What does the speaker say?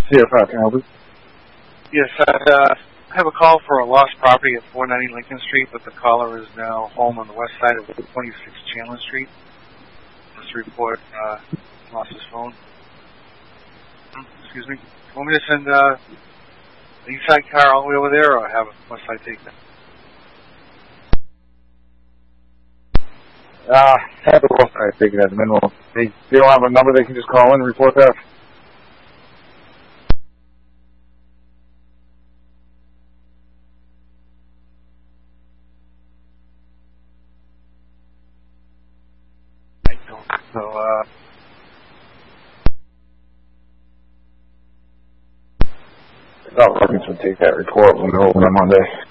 CFI, can I help you? Yes, I have a call for a lost property at 490 Lincoln Street, but the caller is now home on the west side of 26 Chandler Street. This report lost his phone. Excuse me. Want me to send the east side car all the way over there, or have west side take that? Have the west side take it at the minimum. They don't have a number they can just call in and report that? I don't. So, Robbins would take that report when they're open on Monday.